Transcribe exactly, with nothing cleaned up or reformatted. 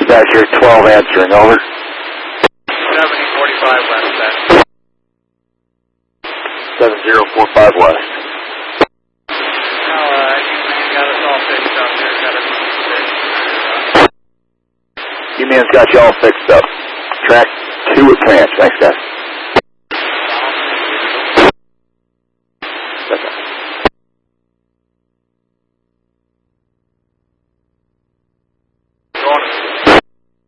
back here, twelve answering, over. seventy forty-five west, then. seven zero four five west. Now, uh, you got us all fixed up here. Got us fixed. You man's got you all fixed up. Track two advance. Thanks, guys.